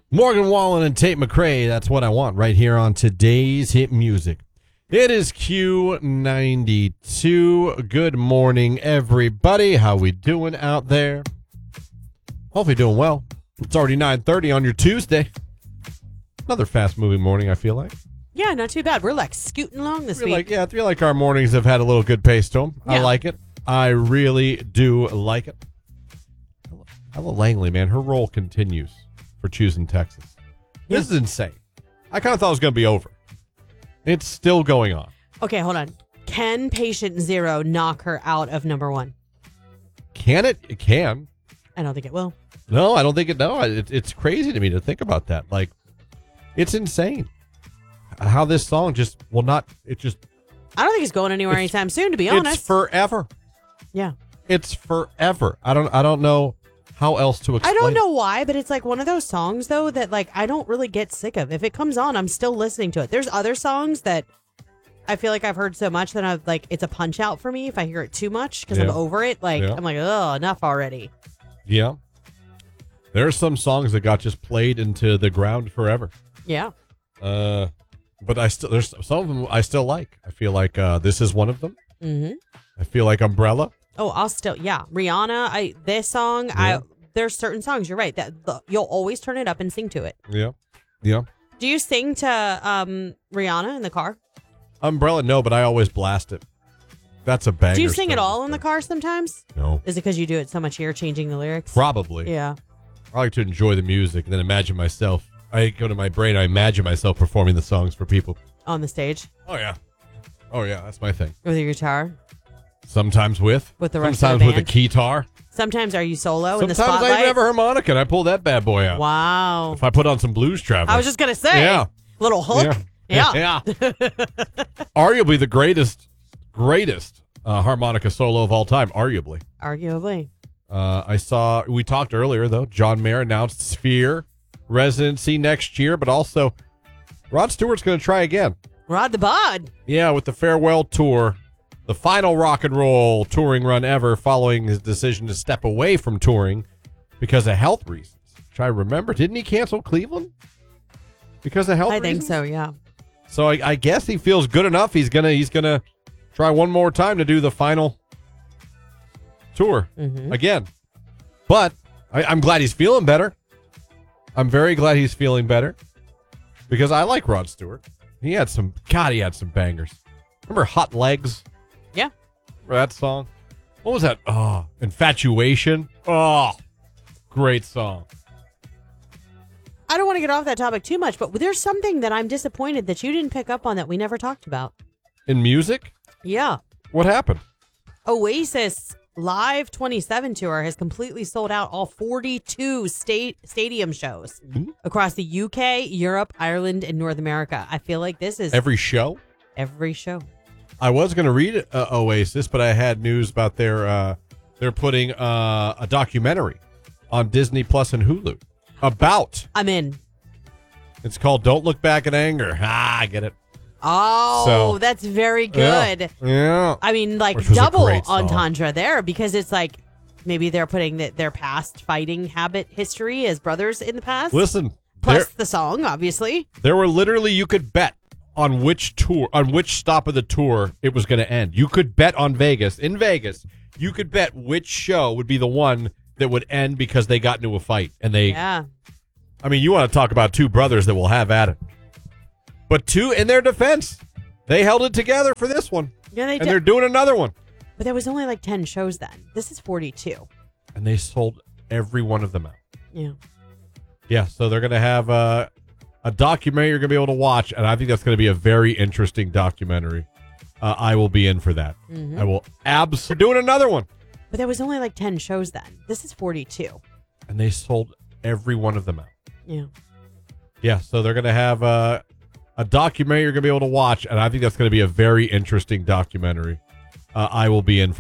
Morgan Wallen and Tate McRae, that's what I want right here on today's hit music. It is Q92. Good morning, everybody. How we doing out there? Hopefully doing well. It's already 9:30 on your Tuesday. Another fast-moving morning, I feel like. Yeah, not too bad. We're like scooting along this week. I feel like our mornings have had a little good pace to them. Yeah. I like it. I really do like it. Ella Langley, man, her role continues for choosing Texas. This is insane. I kind of thought it was going to be over. It's still going on. Okay, hold on. Can Patient Zero knock her out of number one? Can it? It can. I don't think it will. No, I don't think it. No, it's crazy to me to think about that. Like, it's insane how this song just will not. It just. I don't think it's going anywhere anytime soon. To be honest, it's forever. Yeah, it's forever. I don't know how else to explain. I don't know why, but it's like one of those songs though that like I don't really get sick of. If it comes on, I'm still listening to it. There's other songs that I feel like I've heard so much that I've like it's a punch out for me if I hear it too much because I'm over it. Like I'm like, oh, enough already. Yeah. There are some songs that got just played into the ground forever. Yeah. But there's some of them I still like. I feel like this is one of them. Mm-hmm. I feel like Umbrella. Oh, Rihanna. This song. Yeah. There's certain songs. You're right that you'll always turn it up and sing to it. Yeah. Yeah. Do you sing to Rihanna in the car? Umbrella, no, but I always blast it. That's a banger. Do you sing it all in the car sometimes? No. Is it because you do it so much here, changing the lyrics? Probably. Yeah. I like to enjoy the music and then imagine myself. I go to my brain. I imagine myself performing the songs for people on the stage. Oh yeah, that's my thing. With your guitar. Sometimes with the rest sometimes of the with a band. guitar. Sometimes are you solo in the Sometimes spotlight? I have a harmonica and I pull that bad boy out. Wow. If I put on some Blues Traveler. I was just gonna say. Yeah. Little hook. Yeah. Arguably the greatest harmonica solo of all time. Arguably. We talked earlier though. John Mayer announced Sphere residency next year, but also Rod Stewart's going to try again. Rod the Bod. Yeah, with the farewell tour, the final rock and roll touring run ever, following his decision to step away from touring because of health reasons. Which I remember, didn't he cancel Cleveland because of health reasons? I think so. Yeah. So I guess he feels good enough. He's gonna try one more time to do the final tour again. But I'm glad he's feeling better. I'm very glad he's feeling better because I like Rod Stewart. He had some bangers. Remember Hot Legs? Yeah. Remember that song? What was that? Oh, Infatuation. Oh, great song. I don't want to get off that topic too much, but there's something that I'm disappointed that you didn't pick up on that we never talked about. In music? Yeah. What happened? Oasis Live 27 tour has completely sold out all 42 stadium shows across the UK, Europe, Ireland, and North America. I feel like this is every show. I was going to read Oasis, but I had news about they're putting a documentary on Disney Plus and Hulu about. I'm in. It's called "Don't Look Back in Anger." I get it. Oh, that's very good. Yeah. I mean, like double entendre there because it's like maybe they're putting their past fighting habit history as brothers in the past. Listen. Plus the song, obviously. There were literally, you could bet on which stop of the tour it was going to end. You could bet on Vegas. In Vegas, you could bet which show would be the one that would end because they got into a fight. And I mean, you want to talk about two brothers that will have at it. But two, in their defense, they held it together for this one. Yeah, they did. And they're doing another one. But there was only like 10 shows then. This is 42. And they sold every one of them out. Yeah. Yeah, so they're going to have a documentary you're going to be able to watch, and I think that's going to be a very interesting documentary. I will be in for that. I will absolutely doing another one. But there was only like 10 shows then. This is 42. And they sold every one of them out. Yeah. Yeah, so they're going to have a documentary you're going to be able to watch, and I think that's going to be a very interesting documentary. I will be in for